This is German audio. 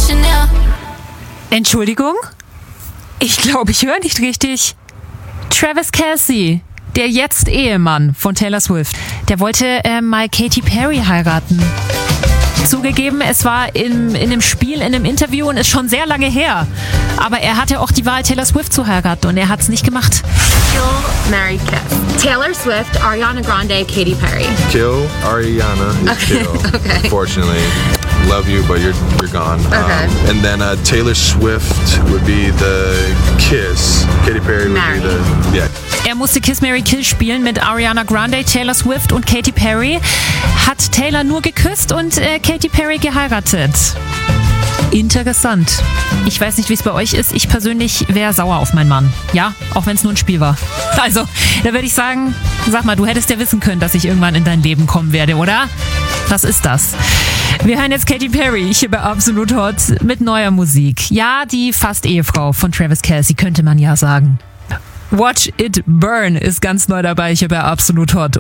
Chanel. Entschuldigung? Ich glaube, ich höre nicht richtig. Travis Kelce, der jetzt Ehemann von Taylor Swift, der wollte mal Katy Perry heiraten. Zugegeben, es war in einem Spiel, in einem Interview und ist schon sehr lange her. Aber er hatte auch die Wahl, Taylor Swift zu heiraten und er hat es nicht gemacht. Kill, marry, kiss. Taylor Swift, Ariana Grande, Katy Perry. Kill, Ariana is kill. Okay. Unfortunately. Love you, but you're gone. Okay. And then Taylor Swift would be the kiss. Katy Perry would Marry. be the... Yeah. Er musste Kiss, Marry, Kill spielen mit Ariana Grande, Taylor Swift und Katy Perry. Hat Taylor nur geküsst und Katy Perry geheiratet. Interessant. Ich weiß nicht, wie es bei euch ist. Ich persönlich wäre sauer auf meinen Mann. Ja, auch wenn es nur ein Spiel war. Also, da würde ich sagen, sag mal, du hättest ja wissen können, dass ich irgendwann in dein Leben kommen werde, oder? Was ist das? Wir hören jetzt Katy Perry hier bei Absolut Hot mit neuer Musik. Ja, die Fast-Ehefrau von Travis Kelce, könnte man ja sagen. Watch It Burn ist ganz neu dabei hier bei Absolut Hot.